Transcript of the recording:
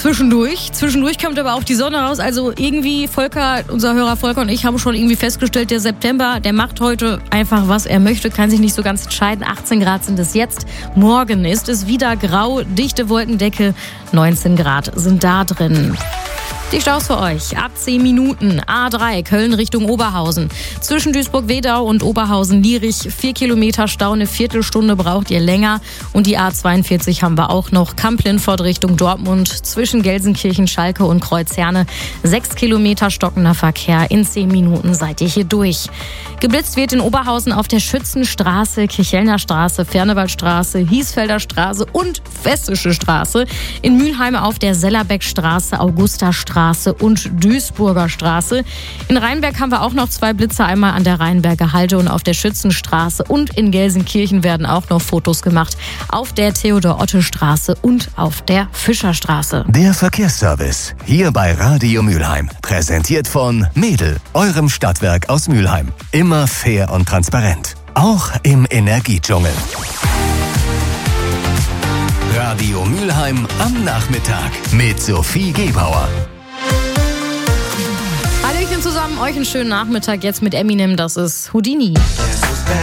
zwischendurch. Zwischendurch kommt aber auch die Sonne raus. Also irgendwie, unser Hörer Volker und ich haben schon irgendwie festgestellt, der September, der macht heute einfach, was er möchte, kann sich nicht so ganz entscheiden. 18 Grad sind es jetzt. Morgen ist es wieder grau, dichte Wolkendecke. 19 Grad sind da drin. Die Staus für euch. Ab 10 Minuten. A3 Köln Richtung Oberhausen. Zwischen Duisburg-Wedau und Oberhausen-Lierich 4 Kilometer Stau. Eine Viertelstunde braucht ihr länger. Und die A42 haben wir auch noch. Kamp-Lindfort Richtung Dortmund. Zwischen Gelsenkirchen, Schalke und Kreuzherne 6 Kilometer stockender Verkehr. In 10 Minuten seid ihr hier durch. Geblitzt wird in Oberhausen auf der Schützenstraße, Kirchhellner Straße, Fernewaldstraße, Hiesfelder Straße und Westische Straße. In Mülheim auf der Sellerbeckstraße, Augustastraße und Duisburger Straße. In Rheinberg haben wir auch noch 2 Blitze, einmal an der Rheinberger Halde und auf der Schützenstraße. Und in Gelsenkirchen werden auch noch Fotos gemacht auf der Theodor-Otte-Straße und auf der Fischerstraße. Der Verkehrsservice hier bei Radio Mülheim. Präsentiert von Mädel, eurem Stadtwerk aus Mülheim. Immer fair und transparent. Auch im Energiedschungel. Radio Mülheim am Nachmittag mit Sophie Gebauer. Hallöchen zusammen, euch einen schönen Nachmittag jetzt mit Eminem, das ist Houdini.